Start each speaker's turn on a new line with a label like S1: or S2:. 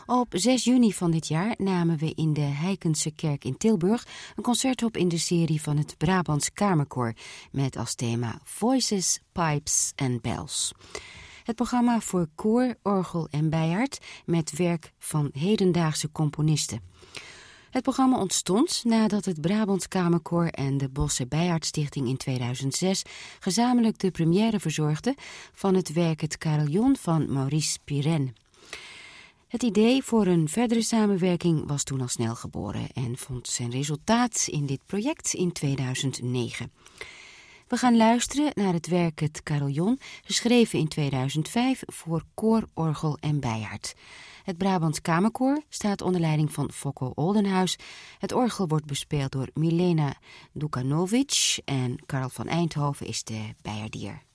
S1: Op 6 juni van dit jaar namen we in de Heikense Kerk in Tilburg een concert op in de serie van het Brabants Kamerkoor met als thema Voices, Pipes and Bells. Het programma voor koor, orgel en bijaard met werk van hedendaagse componisten. Het programma ontstond nadat het Brabants Kamerkoor en de Bosse Bijaardstichting in 2006 gezamenlijk de première verzorgden van het werk Het Carillon van Maurice Pirenne. Het idee voor een verdere samenwerking was toen al snel geboren en vond zijn resultaat in dit project in 2009. We gaan luisteren naar het werk Het Carillon, geschreven in 2005 voor koor, orgel en bijaard. Het Brabants Kamerkoor staat onder leiding van Fokko Oldenhuis. Het orgel wordt bespeeld door Milena Dukanovic en Karel van Eindhoven is de bijaardier.